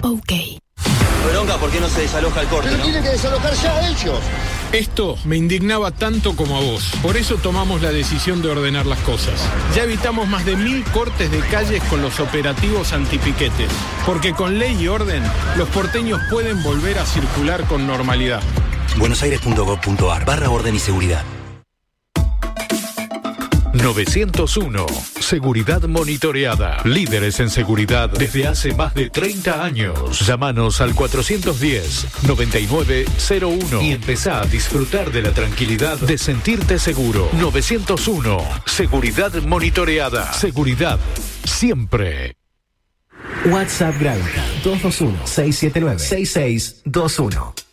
OK. Bronca, ¿por qué no se desaloja el corte? Pero tienen que desalojar ya ellos. Esto me indignaba tanto como a vos. Por eso tomamos la decisión de ordenar las cosas. Ya evitamos más de 1000 cortes de calles con los operativos antipiquetes. Porque con ley y orden, los porteños pueden volver a circular con normalidad. buenosaires.gov.ar/orden y seguridad. 901. Seguridad monitoreada. Líderes en seguridad desde hace más de 30 años. Llámanos al 410-9901 y empezá a disfrutar de la tranquilidad de sentirte seguro. 901. Seguridad monitoreada. Seguridad siempre. WhatsApp Gráfica 221-679-6621.